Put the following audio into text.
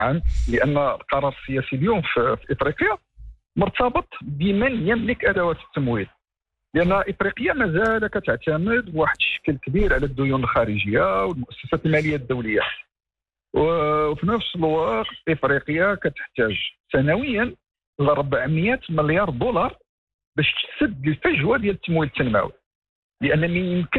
لان القرار السياسي اليوم في افريقيا مرتبط بمن يملك ادوات التمويل، لان افريقيا مازال كتعتمد بواحد الشكل كبير على الديون الخارجيه والمؤسسات الماليه الدوليه، وفي نفس الوقت افريقيا كتحتاج سنويا ل 400 مليار دولار باش تسد الفجوه ديال التمويل التنموي، لان من يمكن